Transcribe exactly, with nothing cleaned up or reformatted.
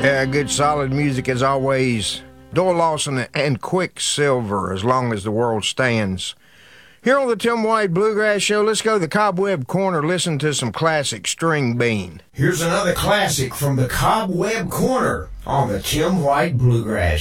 Yeah, good solid music as always. Doyle Lawson and Quicksilver, As Long as the World Stands. Here on the Tim White Bluegrass Show, let's go to the Cobweb Corner, listen to some classic String Bean. Here's another classic from the Cobweb Corner on the Tim White Bluegrass